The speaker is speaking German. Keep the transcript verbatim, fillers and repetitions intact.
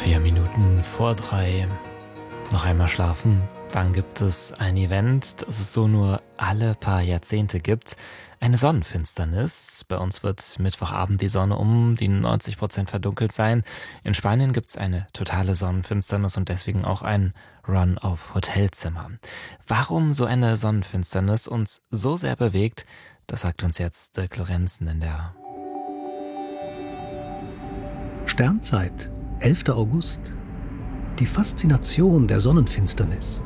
Vier Minuten vor drei. Noch einmal schlafen. Dann gibt es ein Event, das es so nur alle paar Jahrzehnte gibt. Eine Sonnenfinsternis. Bei uns wird Mittwochabend die Sonne um die neunzig Prozent verdunkelt sein. In Spanien gibt es eine totale Sonnenfinsternis und deswegen auch einen Run auf Hotelzimmer. Warum so eine Sonnenfinsternis uns so sehr bewegt, das sagt uns jetzt Dirk Lorenzen in der Sternzeit, elfter August. Die Faszination der Sonnenfinsternis.